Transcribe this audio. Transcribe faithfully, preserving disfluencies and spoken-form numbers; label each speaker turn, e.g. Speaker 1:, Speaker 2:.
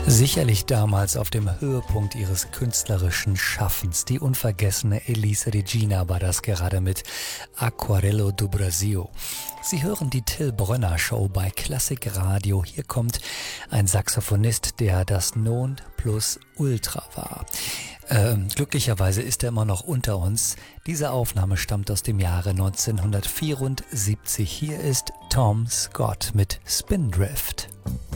Speaker 1: Sicherlich damals auf dem Höhepunkt ihres künstlerischen Schaffens. Die unvergessene Elis Regina war das gerade mit Aquarello do Brasil. Sie hören die Till Brönner Show bei Klassik Radio. Hier kommt ein Saxophonist, der das Non plus Ultra war. Ähm, glücklicherweise ist er immer noch unter uns. Diese Aufnahme stammt aus dem Jahre neunzehnhundertvierundsiebzig. Hier ist Tom Scott mit Spindrift.